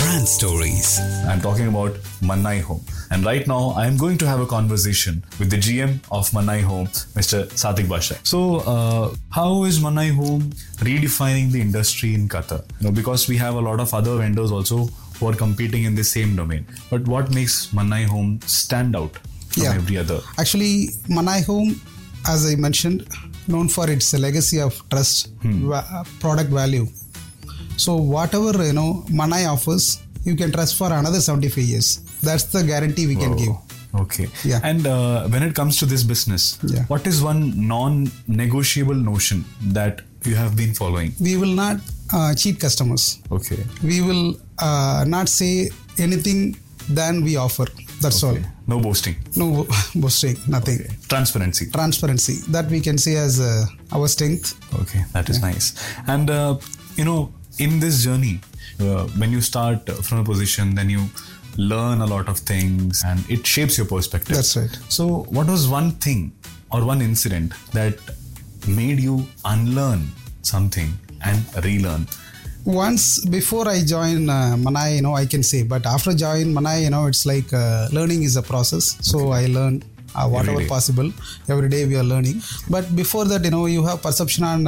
Brand Stories. I'm talking about Mannai Home. And right now, I'm going to have a conversation with the GM of Mannai Home, Mr. Satik Basha. So, how is Mannai Home redefining the industry in Qatar? Because we have a lot of other vendors also who are competing in the same domain. But what makes Mannai Home stand out from every other? Actually, Mannai Home, as I mentioned, known for its legacy of trust, product value. So whatever Mannai offers, you can trust for another 75 years. That's the guarantee we can give. Okay. Yeah. And when it comes to this business, what is one non-negotiable notion that you have been following? We will not cheat customers. Okay. We will not say anything than we offer. That's all. No boasting. No boasting. Nothing. Okay. Transparency. That we can say as our strength. Okay, that is nice. And in this journey, when you start from a position, then you learn a lot of things and it shapes your perspective. That's right. So what was one thing or one incident that made you unlearn something and relearn? Once before I joined Mannai, I can say, but after joining Mannai, it's like learning is a process. So I learn whatever possible. Every day we are learning. But before that, you have perception on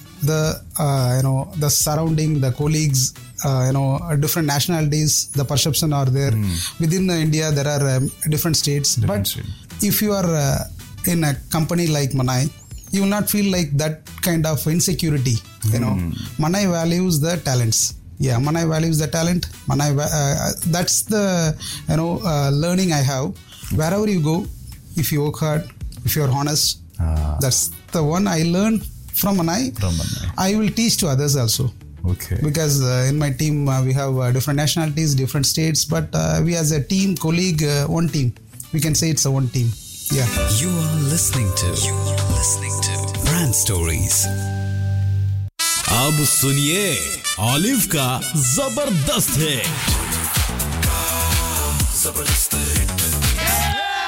the surrounding, the colleagues, different nationalities, the perception are there. Within India, there are different states. If you are in a company like Mannai, you will not feel like that kind of insecurity. Mannai values the talents. Mannai values the talent. That's the learning I have. Wherever you go, if you work hard, if you are honest, that's the one I learned from Mannai. I will teach to others also. Okay. Because in my team we have different nationalities, different states, but we as a team, colleague, one team. We can say it's a one team. Yeah. You are listening to Brand Stories. अब सुनिए olive का जबरदस्त hit